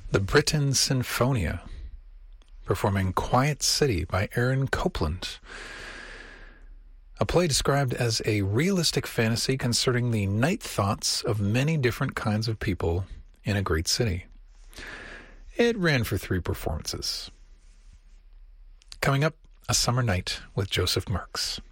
The Britten Sinfonia, performing Quiet City by Aaron Copland, a play described as a realistic fantasy concerning the night thoughts of many different kinds of people in a great city. It ran for 3 performances. Coming up, A Summer Night with Joseph Merks.